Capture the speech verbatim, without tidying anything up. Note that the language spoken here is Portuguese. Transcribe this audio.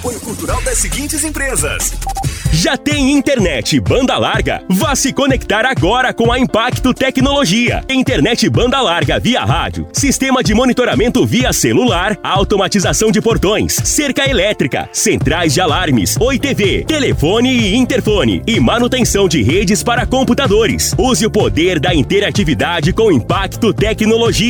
Apoio cultural das seguintes empresas. Já tem internet banda larga? Vá se conectar agora com a Impacto Tecnologia. Internet banda larga via rádio, sistema de monitoramento via celular, automatização de portões, cerca elétrica, centrais de alarmes, Oi T V, telefone e interfone e manutenção de redes para computadores. Use o poder da interatividade com Impacto Tecnologia.